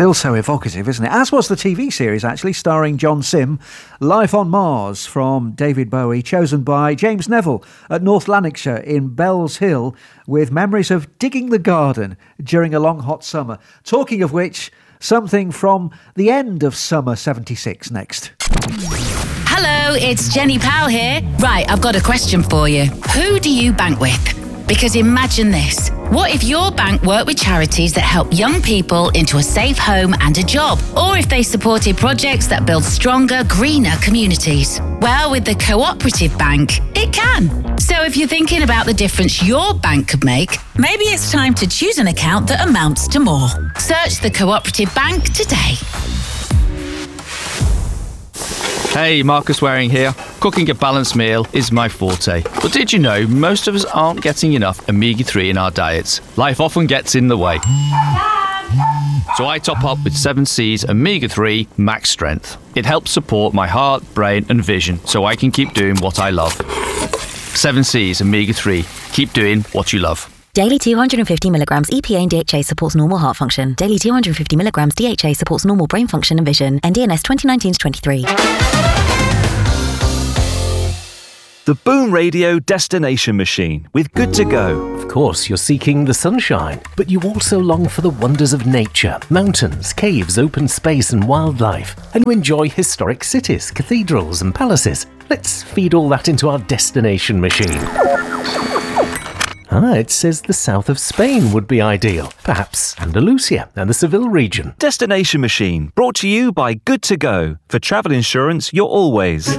Still so evocative, isn't it? As was the TV series, actually, starring John Sim, Life on Mars, from David Bowie, chosen by James Neville at North Lanarkshire in Bells Hill, with memories of digging the garden during a long hot summer. Talking of which, something from the end of summer 76 next. Hello, it's Jenny Powell here. Right, I've got a question for you. Who do you bank with? Because imagine this. What if your bank worked with charities that help young people into a safe home and a job? Or if they supported projects that build stronger, greener communities? Well, with the Cooperative Bank, it can. So if you're thinking about the difference your bank could make, maybe it's time to choose an account that amounts to more. Search the Cooperative Bank today. Hey, Marcus Waring here. Cooking a balanced meal is my forte. But did you know most of us aren't getting enough omega-3 in our diets? Life often gets in the way. So I top up with 7C's Omega-3 Max Strength. It helps support my heart, brain and vision so I can keep doing what I love. 7C's Omega-3. Keep doing what you love. Daily 250 milligrams EPA and DHA supports normal heart function. Daily 250 milligrams DHA supports normal brain function and vision. NDNS 2019-23. The Boom Radio Destination Machine with Good to Go. Of course, you're seeking the sunshine, but you also long for the wonders of nature, mountains, caves, open space and wildlife, and you enjoy historic cities, cathedrals and palaces. Let's feed all that into our destination machine. It says the south of Spain would be ideal. Perhaps Andalusia and the Seville region. Destination Machine, brought to you by Good to Go. For travel insurance, you're always